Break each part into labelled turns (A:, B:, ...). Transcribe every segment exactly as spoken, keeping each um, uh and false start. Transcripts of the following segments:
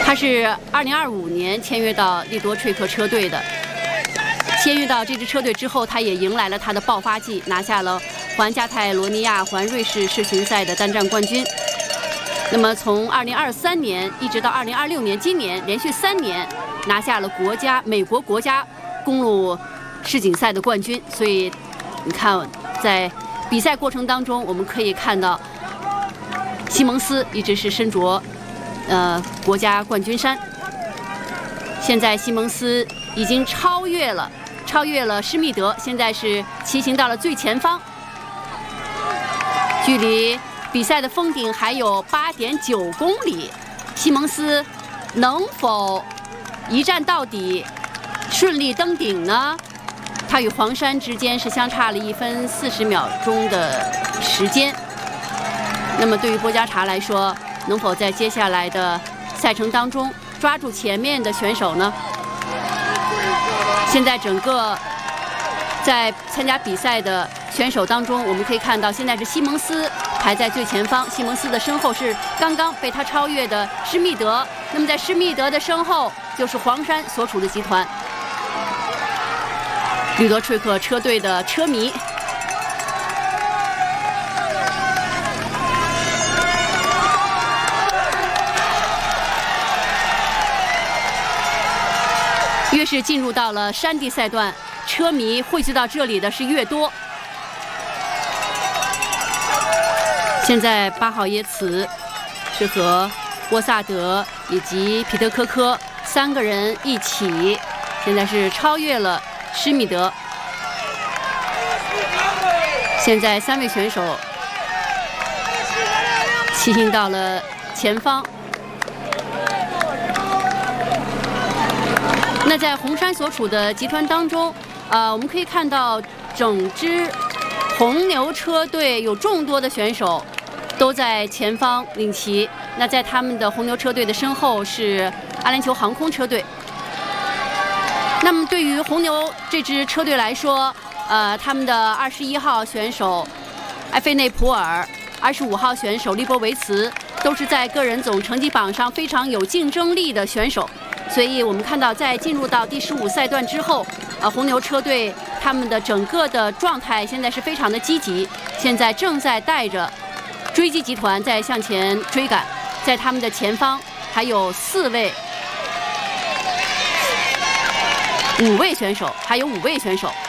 A: 他是二零二五年签约到利多翠克车队的。签约到这支车队之后，他也迎来了他的爆发季，拿下了环加泰罗尼亚环瑞士世巡赛的单站冠军。那么从二零二三年一直到二零二六年，今年连续三年拿下了国家美国国家公路世锦赛的冠军。所以你看，在比赛过程当中，我们可以看到西蒙斯一直是身着呃国家冠军衫。现在西蒙斯已经超越了超越了施密德，现在是骑行到了最前方，距离比赛的封顶还有八点九公里。西蒙斯能否一站到底，顺利登顶呢？他与黄山之间是相差了一分四十秒钟的时间。那么对于波加查来说，能否在接下来的赛程当中抓住前面的选手呢？现在整个在参加比赛的选手当中，我们可以看到，现在是西蒙斯排在最前方。西蒙斯的身后是刚刚被他超越的施密德。那么在施密德的身后，就是黄山所处的集团。利多翠克车队的车迷越是进入到了山地赛段，车迷汇聚到这里的是越多。现在八号耶茨是和沃萨德以及皮特科科三个人一起，现在是超越了施密德。现在三位选手骑行到了前方。那在红山所处的集团当中，呃，我们可以看到整支红牛车队有众多的选手都在前方领骑。那在他们的红牛车队的身后是阿联酋航空车队。那么对于红牛这支车队来说，呃，他们的二十一号选手埃菲内普尔，二十五号选手利波维茨都是在个人总成绩榜上非常有竞争力的选手。所以我们看到，在进入到第十五赛段之后，呃，红牛车队他们的整个的状态现在是非常的积极，现在正在带着追击集团在向前追赶，在他们的前方还有四位、五位选手，还有五位选手。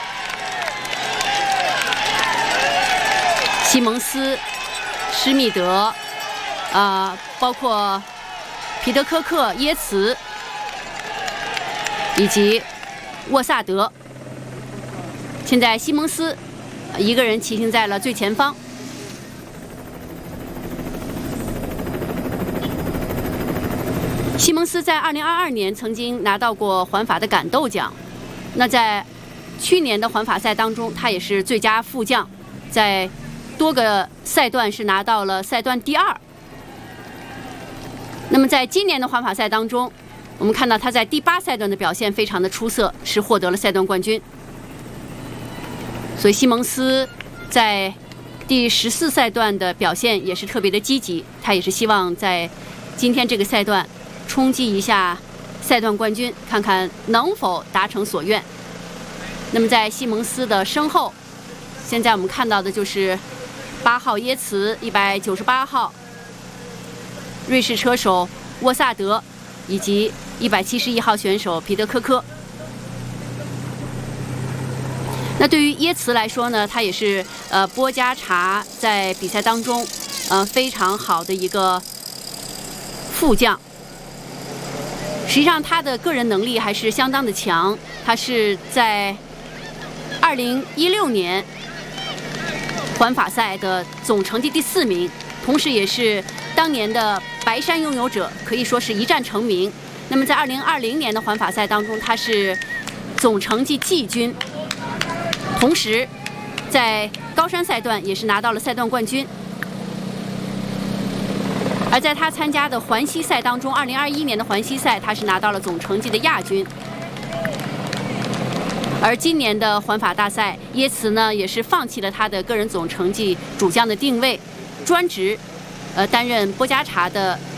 A: 西蒙斯、施密德，啊、呃，包括皮特科克、耶茨。以及沃萨德，现在西蒙斯一个人骑行在了最前方。西蒙斯在二零二二年曾经拿到过环法的感斗奖，那在去年的环法赛当中，他也是最佳副将，在多个赛段是拿到了赛段第二。那么在今年的环法赛当中，我们看到他在第八赛段的表现非常的出色，是获得了赛段冠军。所以西蒙斯在第十四赛段的表现也是特别的积极，他也是希望在今天这个赛段冲击一下赛段冠军，看看能否达成所愿。那么在西蒙斯的身后，现在我们看到的就是八号耶茨、一百九十八号瑞士车手沃萨德以及一百七十一号选手皮特科科。那对于耶茨来说呢，他也是呃波加查在比赛当中呃非常好的一个副将。实际上他的个人能力还是相当的强，他是在二零一六年环法赛的总成绩第四名，同时也是当年的白山拥有者，可以说是一战成名。那么在二零二零年的环法赛当中，他是总成绩季军，同时在高山赛段也是拿到了赛段冠军。而在他参加的环西赛当中，二零二一年的环西赛，他是拿到了总成绩的亚军。而今年的环法大赛，耶茨呢也是放弃了他的个人总成绩主将的定位，专职呃担任波加查的